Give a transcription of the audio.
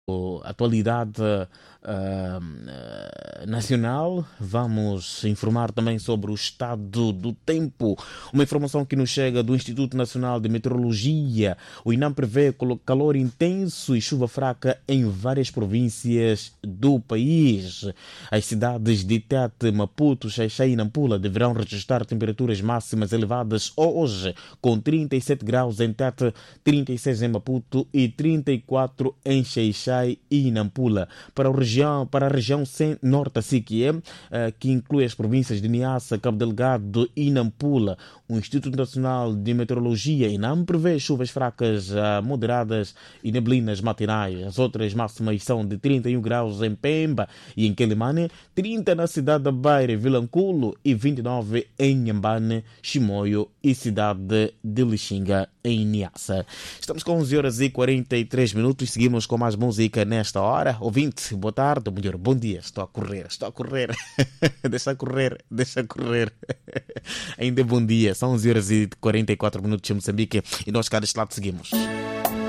atualidade nacional. Vamos informar também sobre o estado do tempo. Uma informação que nos chega do Instituto Nacional de Meteorologia. O INAM prevê calor intenso e chuva fraca em várias províncias do país. As cidades de Tete, Maputo, Xai-Xai e Nampula deverão registrar temperaturas máximas elevadas hoje, com 37 graus em Tete, 36 em Maputo e 34 em Xai-Xai e Nampula. Para a região norte, assim que inclui as províncias de Niassa, Cabo Delgado e Nampula, o Instituto Nacional de Meteorologia INAM prevê chuvas fracas a moderadas e neblinas matinais. As outras máximas são de 31 graus em Pemba e em Quelimane, 30 na cidade da Beira e Vilanculo e 29 em Nhambane, Chimoio e cidade de Lixinga, em Niassa. Estamos com 11 horas e 43 minutos. Seguimos com mais música nesta hora. Ouvinte, boa tarde, ou melhor, bom dia. Estou a correr. Deixa correr. Ainda é bom dia. São 11 horas e 44 minutos em Moçambique e nós cá deste lado seguimos.